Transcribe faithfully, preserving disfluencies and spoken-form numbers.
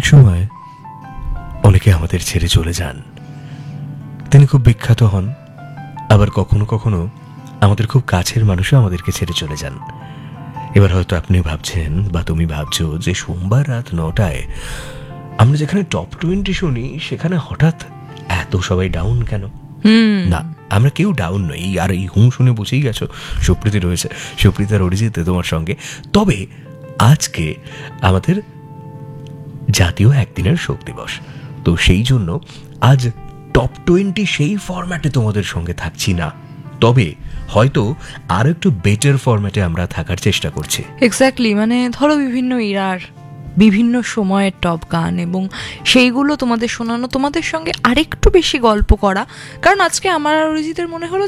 সময় অনেকে আমাদের ছেড়ে চলে যান, তিনি খুব বিখ্যাত হন, আবার কখনো কখনো আমাদের খুব কাছের মানুষও আমাদেরকে ছেড়ে চলে যান। এবার হয়তো আপনি ভাবছেন বা তুমি ভাবছো যে সোমবার রাত নটায় আমরা যেখানে টপ টোয়েন্টি শুনি সেখানে হঠাৎ এত সবাই ডাউন কেন? না, আমরা কেউ ডাউন নই। আর এই হুম শুনে বুঝেই গেছো সুপ্রীতি রয়েছে, সুপ্রীতার অরিজিৎ তোমার সঙ্গে। তবে আজকে আমাদের জাতীয় একদিনের শোক দিবস, তো সেই জন্য আজ টপ টোয়েন্টি সেই ফরম্যাটে তোমাদের সঙ্গে থাকছি না, তবে হয়তো আর একটু বেটার ফরম্যাটে আমরা থাকার চেষ্টা করছি। এক্স্যাক্টলি, মানে ধরো বিভিন্ন ইরার বিভিন্ন সময়ের টপ গান এবং সেইগুলো তোমাদের শোনানো, তোমাদের সঙ্গে আরেকটু বেশি গল্প করা। কারণ আজকে আমার আর অরিজিতের মনে হলো